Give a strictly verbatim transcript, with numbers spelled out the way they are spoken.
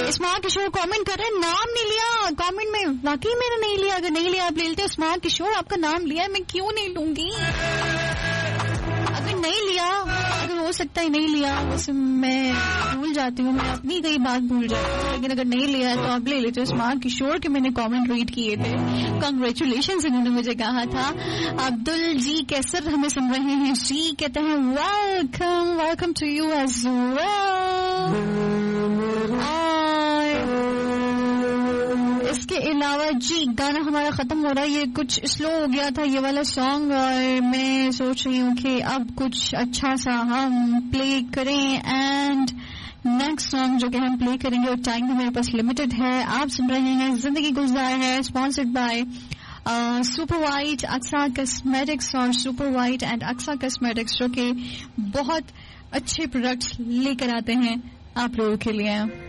اسماعیل کشور comment کر رہے ہیں, نام نہیں لیا کامنٹ میں. واقعی میں نے نہیں لیا, اگر نہیں لیا آپ لے لیتے. اسماعیل کشور آپ کا نام لیا, میں کیوں نہیں لوں گی؟ اگر نہیں لیا, اگر ہو سکتا ہے نہیں لیا, ویسے میں بھول جاتی ہوں, میں اپنی کئی بات بھول جاتی ہوں, لیکن اگر نہیں لیا تو آپ لے لیتے. اسماعیل کشور کے میں نے کامنٹ ریڈ کیے تھے, کنگریچولیشنز انہوں نے مجھے کہا تھا. عبدل جی کیسر ہمیں سن رہے ہیں جی, کہتے ہیں welcome welcome to you as well. اس کے علاوہ جی گانا ہمارا ختم ہو رہا ہے, یہ کچھ سلو ہو گیا تھا یہ والا سانگ, اور میں سوچ رہی ہوں کہ اب کچھ اچھا سا ہم پلے کریں. اینڈ نیکسٹ سانگ جو کہ ہم پلے کریں گے, اور ٹائم بھی میرے پاس لمیٹڈ ہے. آپ سن رہے ہیں زندگی گلزار ہے, sponsored by super white, اکسا cosmetics, اور سپر وائٹ اینڈ اکسا کاسمیٹکس جو کہ بہت اچھے پروڈکٹس لے کر آتے ہیں آپ لوگوں کے لیے.